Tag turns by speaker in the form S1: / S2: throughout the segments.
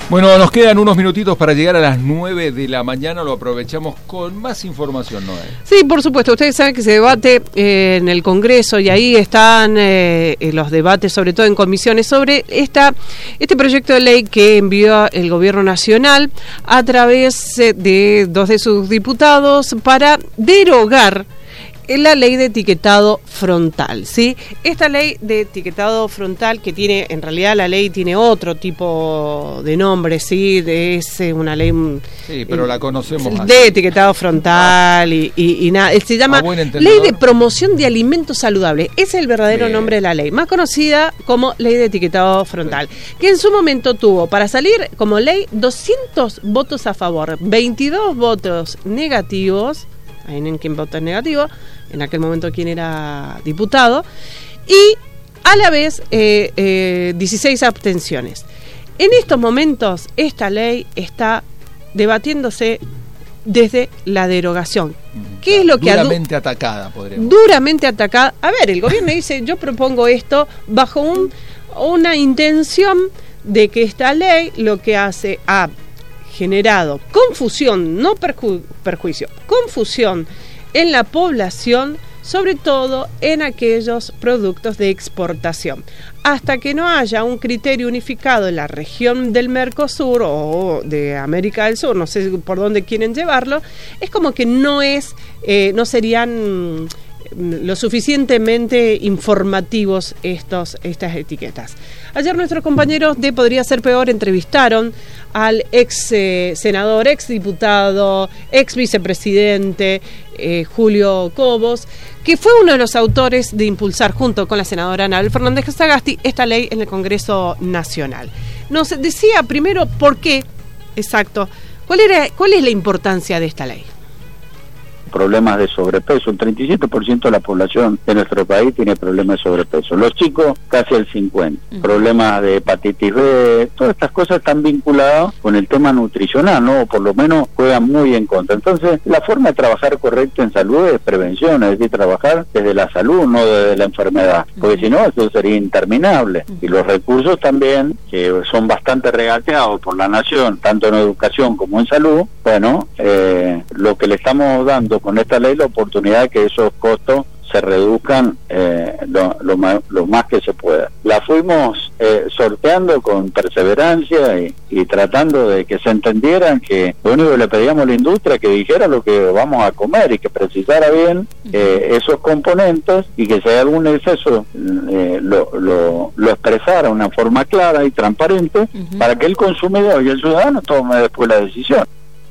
S1: Bueno, nos quedan unos minutitos para llegar a las 9 de la mañana, lo aprovechamos con más información, Noé.
S2: Sí, por supuesto, ustedes saben que se debate en el Congreso y ahí están los debates, sobre todo en comisiones, sobre este proyecto de ley que envió el Gobierno Nacional a través de 2 de sus diputados para derogar la ley de etiquetado frontal, ¿sí? Esta ley de etiquetado frontal que tiene, en realidad la ley tiene otro tipo de nombre, ¿sí? Es una ley...
S1: Sí, pero la conocemos
S2: de así. Etiquetado frontal y nada. Se llama Ley de Promoción de Alimentos Saludables. Ese es el verdadero nombre de la ley, más conocida como Ley de Etiquetado Frontal, que en su momento tuvo para salir como ley 200 votos a favor, 22 votos negativos. En quien vota negativo, en aquel momento quien era diputado, y a la vez 16 abstenciones. En estos momentos esta ley está debatiéndose desde la derogación. ¿Qué es lo que
S1: duramente atacada, podríamos?
S2: Duramente atacada. A ver, el gobierno dice, yo propongo esto bajo una intención de que esta ley lo que hace generado confusión, no perjuicio, confusión en la población, sobre todo en aquellos productos de exportación. Hasta que no haya un criterio unificado en la región del Mercosur o de América del Sur, no sé por dónde quieren llevarlo, es como que no serían lo suficientemente informativos estas etiquetas. Ayer nuestros compañeros de Podría Ser Peor entrevistaron al ex senador, ex diputado, ex vicepresidente Julio Cobos, que fue uno de los autores de impulsar junto con la senadora Anabel Fernández Sagasti esta ley en el Congreso Nacional. Nos decía primero por qué, exacto, cuál es la importancia de esta ley.
S3: Problemas de sobrepeso, el 37% de la población de nuestro país tiene problemas de sobrepeso, los chicos casi el 50%, problemas de hepatitis B, todas estas cosas están vinculadas con el tema nutricional, ¿no? O por lo menos juegan muy en contra. Entonces, la forma de trabajar correcta en salud es prevención, es decir, trabajar desde la salud, no desde la enfermedad, porque si no, eso sería interminable. Y los recursos también, que son bastante regateados por la nación, tanto en educación como en salud, bueno, lo que le estamos dando con esta ley la oportunidad de que esos costos se reduzcan lo más que se pueda. La fuimos sorteando con perseverancia y tratando de que se entendieran que lo único que le pedíamos a la industria que dijera lo que vamos a comer y que precisara bien esos componentes y que si hay algún exceso lo expresara de una forma clara y transparente para que el consumidor y el ciudadano tome después la decisión.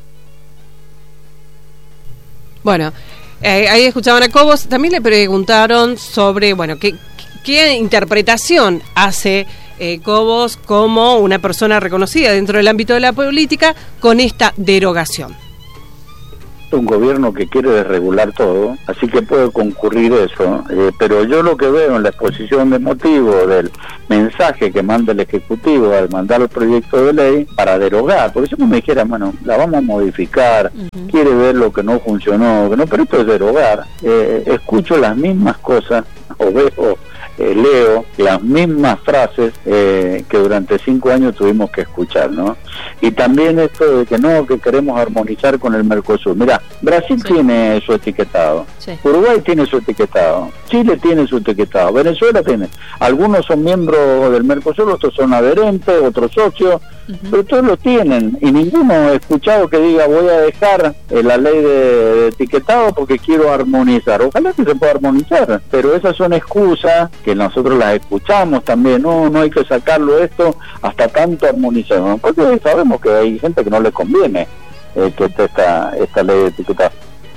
S2: Bueno, ahí escuchaban a Cobos, también le preguntaron sobre, bueno, qué interpretación hace Cobos como una persona reconocida dentro del ámbito de la política con esta derogación.
S3: Un gobierno que quiere desregular todo, así que puede concurrir eso, pero yo lo que veo en la exposición de motivos del mensaje que manda el Ejecutivo al mandar el proyecto de ley para derogar, porque si uno me dijera, bueno, la vamos a modificar, quiere ver lo que no funcionó, pero esto es derogar, escucho las mismas cosas, o veo, leo las mismas frases que durante 5 años tuvimos que escuchar, ¿no? Y también esto de que no, que queremos armonizar con el Mercosur. Mira, Brasil tiene su etiquetado, Uruguay tiene su etiquetado, Chile tiene su etiquetado, Venezuela tiene. Algunos son miembros del Mercosur, otros son adherentes, otros socios, pero todos lo tienen y ninguno ha escuchado que diga voy a dejar la ley de etiquetado porque quiero armonizar. Ojalá que se pueda armonizar, pero esas son excusas que nosotros las escuchamos también. No hay que sacarlo esto hasta tanto armonizar, porque sabemos que hay gente que no le conviene que esté esta ley de etiquetado.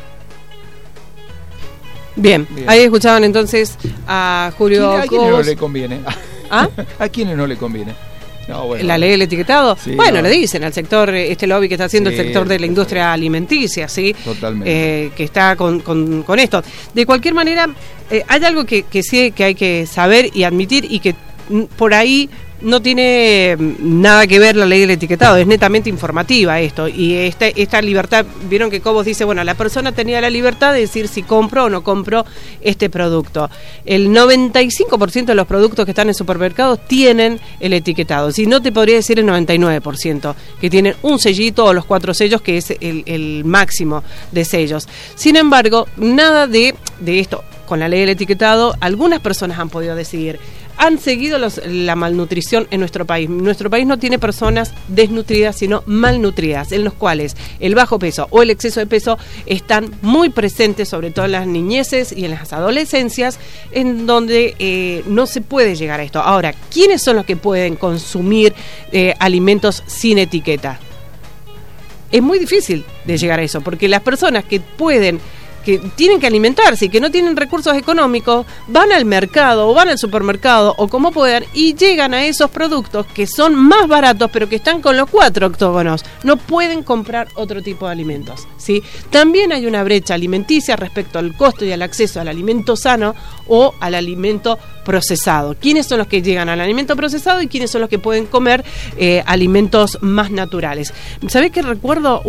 S2: Bien, ahí escuchaban entonces a Julio Cobos.
S1: ¿A quiénes no le conviene?
S2: ¿Ah?
S1: ¿A quiénes no le conviene? No, bueno,
S2: la ley del etiquetado,
S1: sí,
S2: bueno, le dicen al sector, este lobby que está haciendo el sector de la industria alimenticia, ¿sí?
S1: Totalmente.
S2: Que está con esto. De cualquier manera, hay algo que sí que hay que saber y admitir y que por ahí no tiene nada que ver la ley del etiquetado, es netamente informativa esto. Y esta libertad, vieron que Cobos dice, bueno, la persona tenía la libertad de decir si compro o no compro este producto. El 95% de los productos que están en supermercados tienen el etiquetado. Si no, te podría decir el 99%, que tienen un sellito o los 4 sellos, que es el máximo de sellos. Sin embargo, nada de esto. Con la ley del etiquetado, algunas personas han podido decidir. Han seguido la malnutrición en nuestro país. Nuestro país no tiene personas desnutridas, sino malnutridas, en los cuales el bajo peso o el exceso de peso están muy presentes, sobre todo en las niñeces y en las adolescencias, en donde no se puede llegar a esto. Ahora, ¿quiénes son los que pueden consumir alimentos sin etiqueta? Es muy difícil de llegar a eso, porque las personas que tienen que alimentarse y que no tienen recursos económicos, van al mercado o van al supermercado o como puedan y llegan a esos productos que son más baratos pero que están con los 4 octógonos. No pueden comprar otro tipo de alimentos, ¿sí? También hay una brecha alimenticia respecto al costo y al acceso al alimento sano o al alimento procesado. ¿Quiénes son los que llegan al alimento procesado y quiénes son los que pueden comer alimentos más naturales? ¿Sabés que recuerdo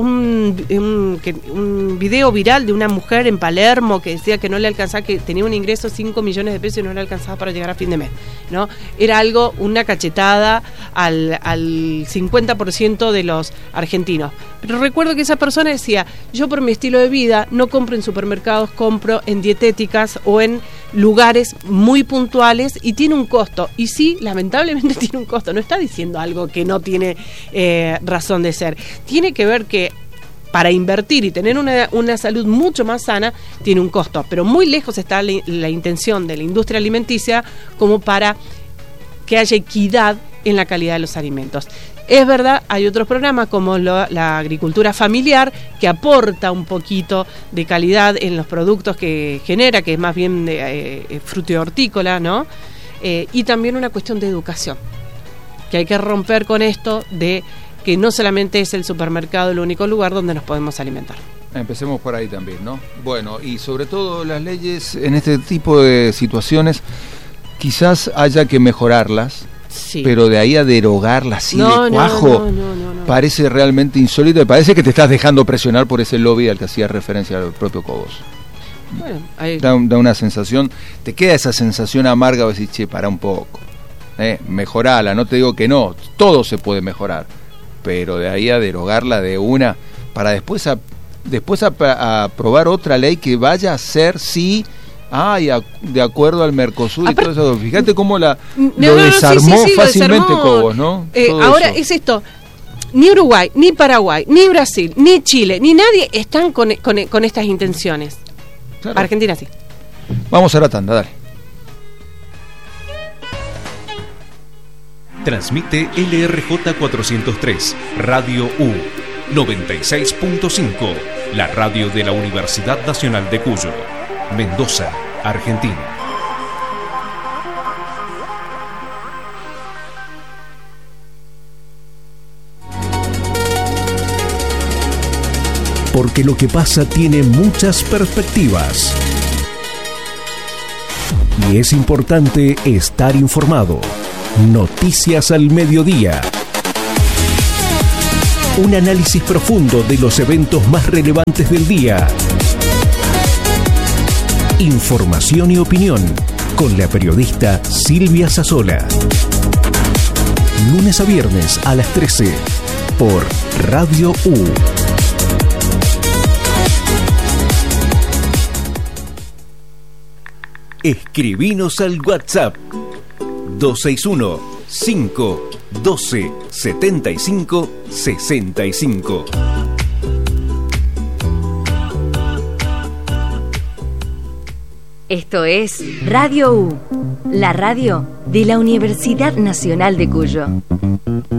S2: un video viral de una mujer en Palermo que decía que no le alcanzaba, que tenía un ingreso de 5 millones de pesos y no le alcanzaba para llegar a fin de mes, ¿no? Era algo, una cachetada al 50% de los argentinos. Pero recuerdo que esa persona decía, yo por mi estilo de vida no compro en supermercados, compro en dietéticas o en lugares muy puntuales y tiene un costo. Y sí, lamentablemente tiene un costo. No está diciendo algo que no tiene razón de ser. Tiene que ver que para invertir y tener una salud mucho más sana, tiene un costo. Pero muy lejos está la intención de la industria alimenticia como para que haya equidad en la calidad de los alimentos. Es verdad, hay otros programas como la agricultura familiar que aporta un poquito de calidad en los productos que genera, que es más bien fruto y hortícola, ¿no? Y también una cuestión de educación, que hay que romper con esto de que no solamente es el supermercado el único lugar donde nos podemos alimentar.
S1: Empecemos por ahí también, ¿no? Bueno, y sobre todo las leyes en este tipo de situaciones quizás haya que mejorarlas. Sí. Pero de ahí a derogarla así de cuajo, no. Parece realmente insólito y parece que te estás dejando presionar por ese lobby al que hacía referencia al propio Cobos. Bueno, ahí da una sensación, te queda esa sensación amarga de decir, che, para un poco, mejorala, no te digo que no, todo se puede mejorar, pero de ahí a derogarla de una, para después aprobar otra ley que vaya a ser de acuerdo al Mercosur y todo eso. Fíjate cómo lo desarmó fácilmente Cobos, ¿no?
S2: Ahora eso. Es esto, ni Uruguay, ni Paraguay, ni Brasil, ni Chile, ni nadie están con estas intenciones. Claro. Argentina sí.
S1: Vamos a la tanda, dale.
S4: Transmite LRJ 403, Radio U, 96.5, la radio de la Universidad Nacional de Cuyo. Mendoza, Argentina. Porque lo que pasa tiene muchas perspectivas. Y es importante estar informado. Noticias al mediodía. Un análisis profundo de los eventos más relevantes del día. Información y opinión con la periodista Silvia Sassola. Lunes a viernes a las 13 por Radio U. Escribinos al WhatsApp 261-512-75-65.
S5: Esto es Radio U, la radio de la Universidad Nacional de Cuyo.